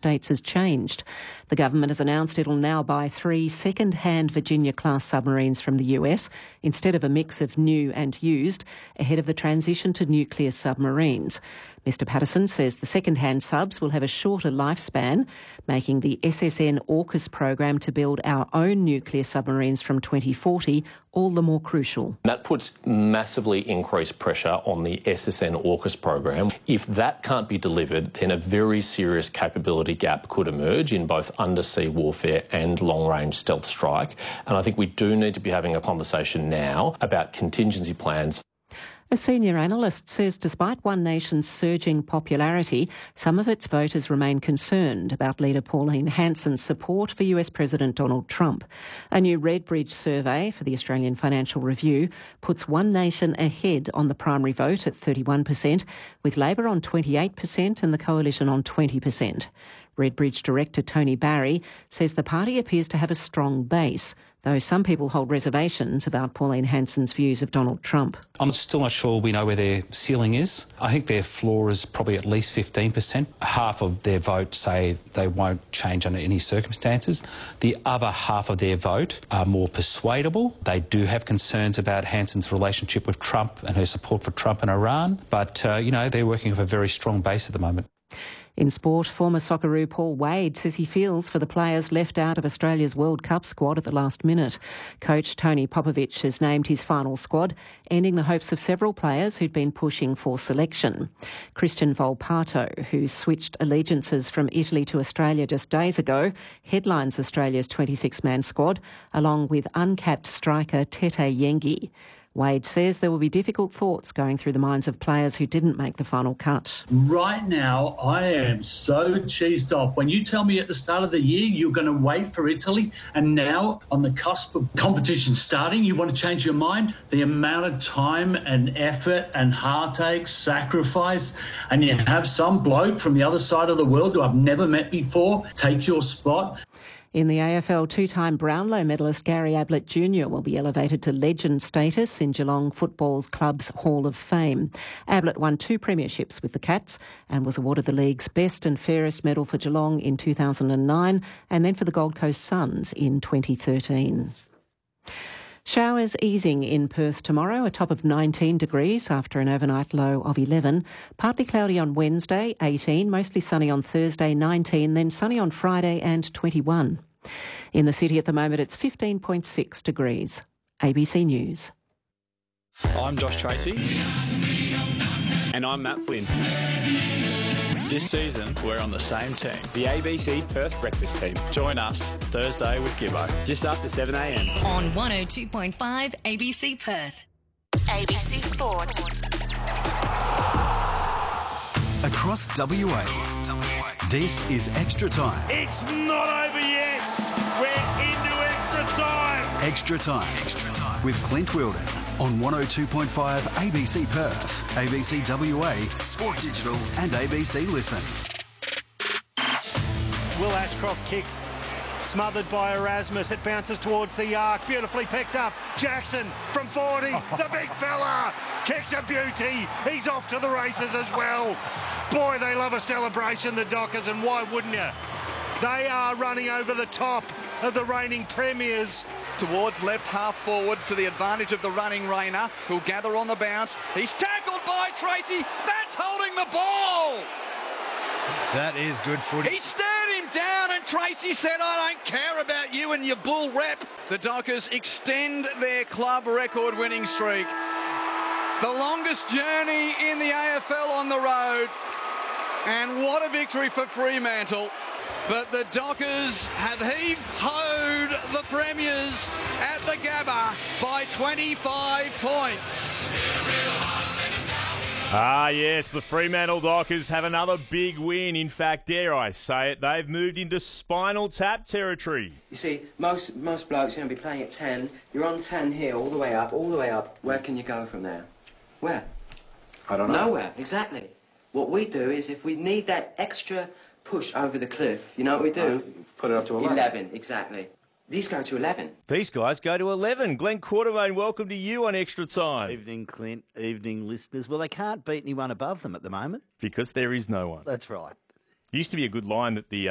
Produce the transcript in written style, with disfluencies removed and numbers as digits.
States has changed. The government has announced it'll now buy 3 second-hand Virginia-class submarines from the US instead of a mix of new and used ahead of the transition to nuclear submarines. Mr Patterson says the second-hand subs will have a shorter lifespan, making the SSN AUKUS program to build our own nuclear submarines from 2040 all the more crucial. That puts massively increased pressure on the SSN AUKUS program. If that can't be delivered, then a very serious capability gap could emerge in both undersea warfare and long-range stealth strike. And I think we do need to be having a conversation now about contingency plans. A senior analyst says despite One Nation's surging popularity, some of its voters remain concerned about leader Pauline Hanson's support for US President Donald Trump. A new Redbridge survey for the Australian Financial Review puts One Nation ahead on the primary vote at 31%, with Labor on 28% and the Coalition on 20%. Redbridge director Tony Barry says the party appears to have a strong base, though some people hold reservations about Pauline Hanson's views of Donald Trump. I'm still not sure we know where their ceiling is. I think their floor is probably at least 15%. Half of their vote say they won't change under any circumstances. The other half of their vote are more persuadable. They do have concerns about Hanson's relationship with Trump and her support for Trump and Iran. But, they're working with a very strong base at the moment. In sport, former Socceroo Paul Wade says he feels for the players left out of Australia's World Cup squad at the last minute. Coach Tony Popovic has named his final squad, ending the hopes of several players who'd been pushing for selection. Christian Volpato, who switched allegiances from Italy to Australia just days ago, headlines Australia's 26-man squad, along with uncapped striker Tete Yengi. Wade says there will be difficult thoughts going through the minds of players who didn't make the final cut. Right now, I am so cheesed off. When you tell me at the start of the year you're going to wait for Italy, and now on the cusp of competition starting, you want to change your mind? The amount of time and effort and heartache, sacrifice, and you have some bloke from the other side of the world who I've never met before take your spot. In the AFL, two-time Brownlow medalist Gary Ablett Jr. will be elevated to legend status in Geelong Football Club's Hall of Fame. Ablett won 2 premierships with the Cats and was awarded the league's Best and Fairest medal for Geelong in 2009 and then for the Gold Coast Suns in 2013. Showers easing in Perth tomorrow, a top of 19 degrees after an overnight low of 11. Partly cloudy on Wednesday, 18. Mostly sunny on Thursday, 19. Then sunny on Friday and 21. In the city at the moment, it's 15.6 degrees. ABC News. I'm Josh Tracy. And I'm Matt Flynn. This season, we're on the same team, the ABC Perth Breakfast Team. Join us Thursday with Gibbo, just after 7 a.m. on 102.5 ABC Perth. ABC Sport. Across WA, this is Extra Time. It's not over yet. We're into extra time. Extra Time. With Clint Wilden on 102.5 ABC Perth, ABC WA, Sport Digital and ABC Listen. Will Ashcroft kick, smothered by Erasmus. It bounces towards the arc, beautifully picked up. Jackson from 40, the big fella, kicks a beauty. He's off to the races as well. Boy, they love a celebration, the Dockers, and why wouldn't you? They are running over the top of the reigning premiers. Towards left half forward to the advantage of the running Rayner, who'll gather on the bounce. He's tackled by Tracy. That's holding the ball. That is good footy. He stared him down and Tracy said, I don't care about you and your bull rep. The Dockers extend their club record winning streak. The longest journey in the AFL on the road. And what a victory for Fremantle. But the Dockers have heave-hoed the Premiers at the Gabba by 25 points. Ah, yes, the Fremantle Dockers have another big win. In fact, dare I say it, they've moved into Spinal Tap territory. You see, most blokes are going to be playing at 10. You're on 10 here, all the way up. Where can you go from there? Where? I don't know. Nowhere, exactly. What we do is if we need that extra push over the cliff, you know what we do? Put it up to 11. 11, exactly. These go to 11. These guys go to 11. Glenn Quartermain, welcome to you on Extra Time. Evening, Clint. Evening, listeners. Well, they can't beat anyone above them at the moment. Because there is no one. That's right. Used to be a good line that the